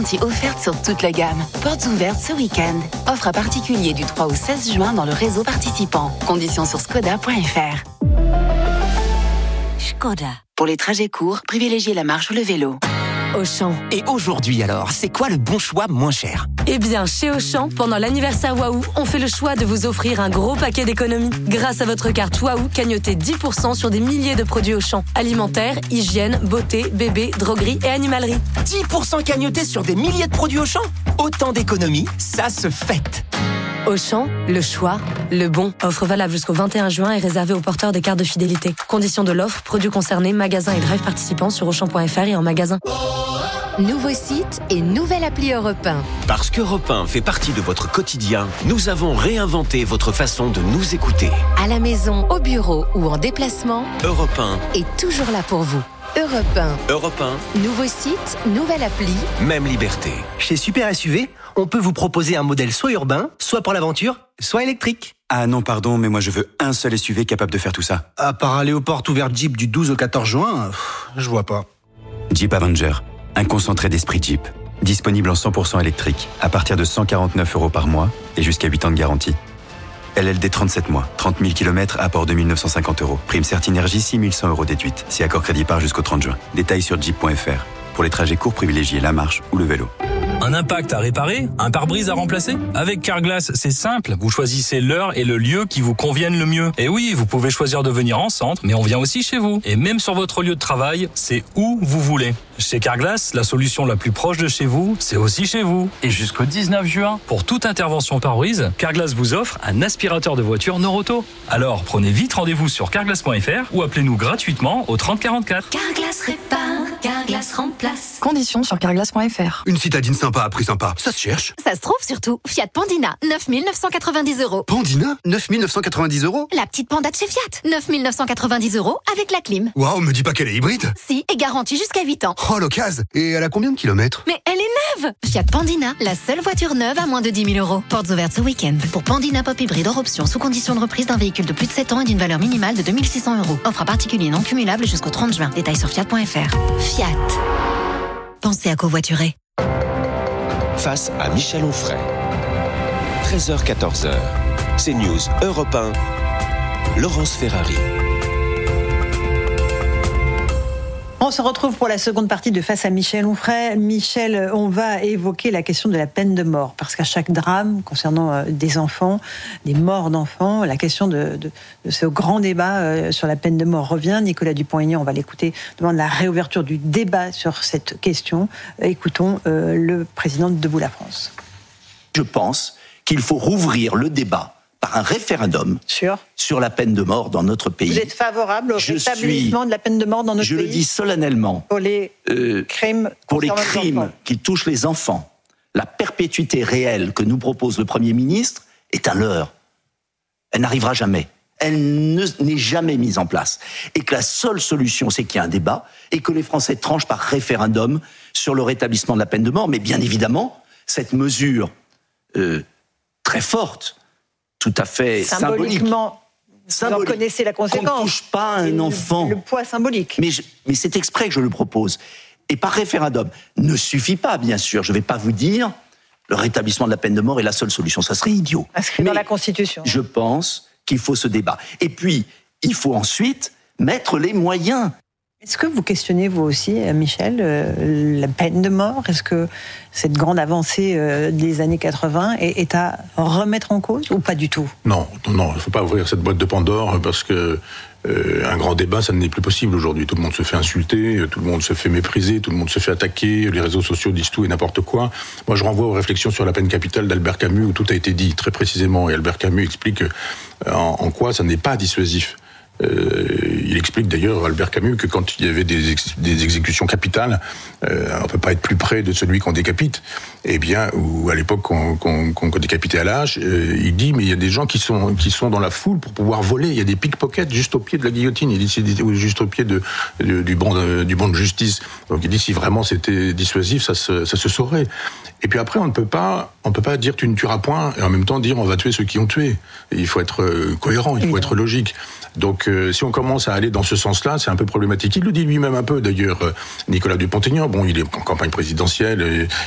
garantie offerte sur toute la gamme. Portes ouvertes ce week-end. Offre à particulier du 3 au 16 juin dans le réseau participant. Conditions sur skoda.fr. Skoda. Pour les trajets courts, privilégiez la marche ou le vélo. Auchan. Et aujourd'hui alors, c'est quoi le bon choix moins cher ? Eh bien, chez Auchan, pendant l'anniversaire Waouh, on fait le choix de vous offrir un gros paquet d'économies. Grâce à votre carte Waouh, cagnotez 10% sur des milliers de produits Auchan. Alimentaire, hygiène, beauté, bébé, droguerie et animalerie. 10% cagnotés sur des milliers de produits Auchan ? Autant d'économies, ça se fête. Auchan, le choix, le bon. Offre valable jusqu'au 21 juin et réservée aux porteurs des cartes de fidélité. Conditions de l'offre, produits concernés, magasins et drive participants sur Auchan.fr et en magasin. Nouveau site et nouvelle appli Europe 1. Parce qu'Europe 1 fait partie de votre quotidien, nous avons réinventé votre façon de nous écouter. À la maison, au bureau ou en déplacement, Europe 1 est toujours là pour vous. Europe 1. Europe 1, Nouveau site, nouvelle appli. même liberté. Chez Super SUV, on peut vous proposer un modèle soit urbain, soit pour l'aventure, soit électrique. Ah non, pardon, mais moi je veux un seul SUV capable de faire tout ça. À part aller aux portes ouvertes Jeep du 12 au 14 juin, je vois pas. Jeep Avenger, un concentré d'esprit Jeep. Disponible en 100% électrique, à partir de 149 € par mois et jusqu'à 8 ans de garantie. LLD 37 mois, 30 000 km, apport 2 950 €. Prime Certinergie, 6 100 € déduite. Si accord crédit part jusqu'au 30 juin. Détails sur jeep.fr. Pour les trajets courts, privilégiez la marche ou le vélo. Un impact à réparer? Un pare-brise à remplacer? Avec Carglass, c'est simple. Vous choisissez l'heure et le lieu qui vous conviennent le mieux. Et oui, vous pouvez choisir de venir en centre, mais on vient aussi chez vous. Et même sur votre lieu de travail, c'est où vous voulez. Chez Carglass, la solution la plus proche de chez vous, c'est aussi chez vous. Et jusqu'au 19 juin, pour toute intervention pare-brise, Carglass vous offre un aspirateur de voiture Noroto. Alors, prenez vite rendez-vous sur carglass.fr ou appelez-nous gratuitement au 30 44. Carglass répare, Carglass remplace. Conditions sur carglass.fr. Une citadine sympa à prix sympa, ça se cherche. Ça se trouve surtout. Fiat Pandina, 9 990 €. Pandina, 9 990 €. La petite panda de chez Fiat, 9 990 € avec la clim. Waouh, me dis pas qu'elle est hybride. Si, et garantie jusqu'à 8 ans. Oh, l'occasion. Et elle a combien de kilomètres? Mais elle est neuve. Fiat Pandina, la seule voiture neuve à moins de 10 000 €. Portes ouvertes ce week-end. Pour Pandina Pop Hybride hors option, sous condition de reprise d'un véhicule de plus de 7 ans et d'une valeur minimale de 2 600 €. Offre à particulier non cumulable jusqu'au 30 juin. Détails sur fiat.fr. Fiat. Pensez à covoiturer. Face à Michel Onfray. 13h-14h. CNews Europe 1. Laurence Ferrari. On se retrouve pour la seconde partie de Face à Michel Onfray. Michel, on va évoquer la question de la peine de mort, parce qu'à chaque drame concernant des enfants, des morts d'enfants, la question de ce grand débat sur la peine de mort revient. Nicolas Dupont-Aignan, on va l'écouter, demande la réouverture du débat sur cette question. Écoutons le président de Debout la France. Je pense qu'il faut rouvrir le débat par un référendum sur la peine de mort dans notre pays. Vous êtes favorable au rétablissement de la peine de mort dans notre pays? Je le dis solennellement. Pour les crimes qui touchent les enfants. La perpétuité réelle que nous propose le Premier ministre est un leurre. Elle n'arrivera jamais. Elle n'est jamais mise en place. Et que la seule solution, c'est qu'il y ait un débat et que les Français tranchent par référendum sur le rétablissement de la peine de mort. Mais bien évidemment, cette mesure très forte, tout à fait symbolique. Vous en connaissez la conséquence. On ne touche pas un enfant. Le poids symbolique. Mais c'est exprès que je le propose. Et par référendum, ne suffit pas, bien sûr. Je ne vais pas vous dire le rétablissement de la peine de mort est la seule solution. Ça serait idiot. Inscrit dans la Constitution. Je pense qu'il faut ce débat. Et puis, il faut ensuite mettre les moyens. Est-ce que vous questionnez, vous aussi, Michel, la peine de mort? Est-ce que cette grande avancée des années 80 est à remettre en cause ou pas du tout? Non, il ne faut pas ouvrir cette boîte de Pandore parce que un grand débat, ça n'est plus possible aujourd'hui. Tout le monde se fait insulter, tout le monde se fait mépriser, tout le monde se fait attaquer, les réseaux sociaux disent tout et n'importe quoi. Moi, je renvoie aux réflexions sur la peine capitale d'Albert Camus où tout a été dit très précisément. Et Albert Camus explique en quoi ça n'est pas dissuasif. Il explique d'ailleurs, Albert Camus, que quand il y avait des exécutions capitales, on ne peut pas être plus près de celui qu'on décapite. Eh bien, ou à l'époque qu'on décapitait à la hache, il dit, mais il y a des gens qui sont dans la foule pour pouvoir voler. Il y a des pickpockets juste au pied de la guillotine. Il dit, c'est juste au pied du banc de justice. Donc il dit, si vraiment c'était dissuasif, ça se saurait. Et puis après, on ne peut pas dire tu ne tueras point et en même temps dire on va tuer ceux qui ont tué. Et il faut être cohérent, il faut être logique. Donc si on commence à aller dans ce sens-là, c'est un peu problématique. Il le dit lui-même un peu d'ailleurs, Nicolas Dupont-Aignan. Bon, il est en campagne présidentielle.